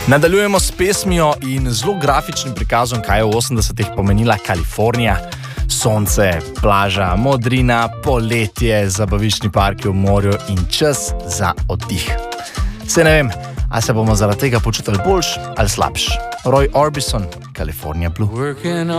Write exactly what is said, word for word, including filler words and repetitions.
Nadaljujemo s pesmijo in zelo grafičnim prikazom, kaj je v osemdesetih pomenila Kalifornija. Sonce, plaža, modrina, poletje, zabaviščni parki v morju in čas za oddih. Se ne vem, a se bomo zaradi tega počutili boljš ali slabš. Roy Orbison, California Blue.